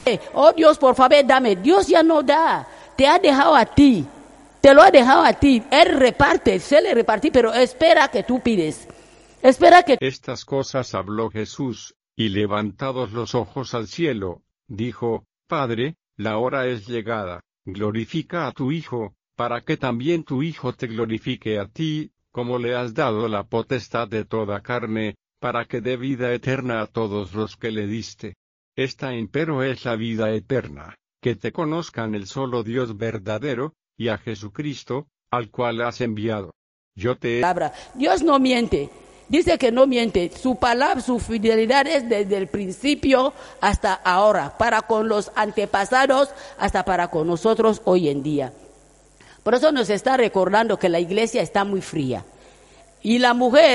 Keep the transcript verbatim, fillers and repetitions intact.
Oh Dios, por favor, dame. Dios ya no da, te ha dejado a ti, te lo ha dejado a ti. Él reparte, se le repartí, pero espera que tú pides. Espera que... Estas cosas habló Jesús, y levantados los ojos al cielo, dijo: Padre, la hora es llegada, glorifica a tu Hijo, para que también tu Hijo te glorifique a ti, como le has dado la potestad de toda carne, para que dé vida eterna a todos los que le diste. Esta empero es la vida eterna, que te conozcan el solo Dios verdadero, y a Jesucristo, al cual has enviado. Yo te he... Dios no miente. Dice que no miente, su palabra, su fidelidad es desde el principio hasta ahora, para con los antepasados, hasta para con nosotros hoy en día. Por eso nos está recordando que la iglesia está muy fría. Y la mujer